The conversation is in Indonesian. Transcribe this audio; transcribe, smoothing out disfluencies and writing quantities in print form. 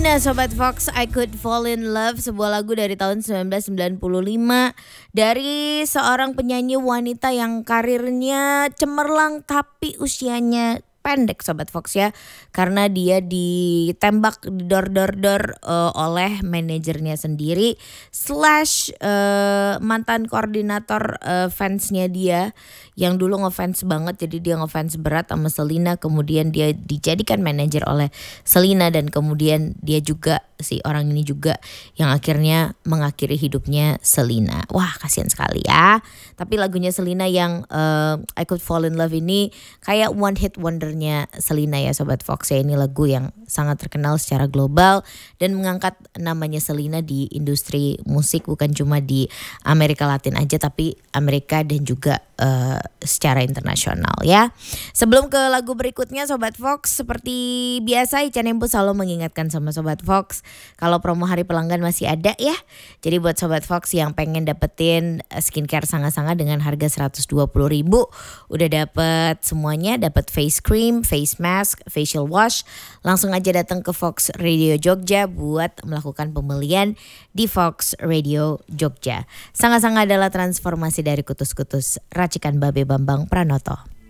Nah Sobat Fox, I Could Fall in Love, sebuah lagu dari tahun 1995 dari seorang penyanyi wanita yang karirnya cemerlang tapi usianya pendek Sobat Fox ya. Karena dia ditembak dor oleh manajernya sendiri slash mantan koordinator fansnya dia yang dulu ngefans banget, jadi dia ngefans berat sama Selena, kemudian dia dijadikan manajer oleh Selena dan kemudian dia juga si orang ini juga yang akhirnya mengakhiri hidupnya Selena. Wah, kasihan sekali ya. Tapi lagunya Selena yang I Could Fall in Love ini kayak one hit wondernya Selena ya Sobat Fox ya. Ini lagu yang sangat terkenal secara global dan mengangkat namanya Selena di industri musik, bukan cuma di Amerika Latin aja tapi Amerika dan juga secara internasional ya. Sebelum ke lagu berikutnya Sobat Fox, seperti biasa Ica Nempo selalu mengingatkan sama Sobat Fox kalau promo hari pelanggan masih ada ya. Jadi buat Sobat Fox yang pengen dapetin skincare sangat-sangat dengan harga 120.000, udah dapet semuanya, dapet face cream, face mask, facial wash, langsung aja datang ke Fox Radio Jogja buat melakukan pembelian di Fox Radio Jogja. Sangat-sangat adalah transformasi dari kutus-kutus racikan Babe Bambang Pranoto.